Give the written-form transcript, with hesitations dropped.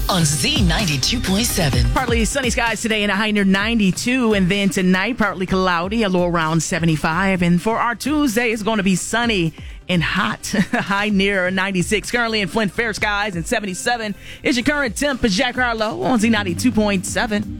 on Z92.7. Partly sunny skies today and a high near 92. And then tonight, partly cloudy, a low around 75. And for our Tuesday, it's going to be sunny and hot, high near 96. Currently in Flint, fair skies and 77 is your current temp. Jack Harlow on Z92.7.